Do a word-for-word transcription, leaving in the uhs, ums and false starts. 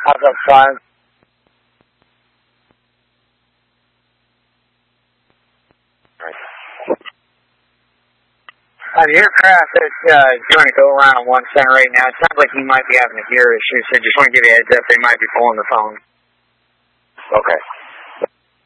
How's up, five? Uh, the aircraft that's uh, going to go around one center right now, it sounds like he might be having a gear issue, so just want to give you a heads up, they might be pulling the phone. Okay.